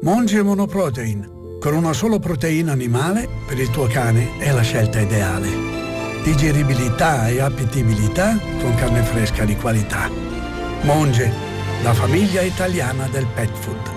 Monge Monoprotein, con una sola proteina animale per il tuo cane è la scelta ideale. Digeribilità e appetibilità con carne fresca di qualità. Monge, la famiglia italiana del pet food.